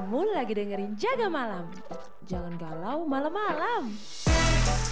Kamu lagi dengerin Jaga Malam. Jangan galau malam-malam.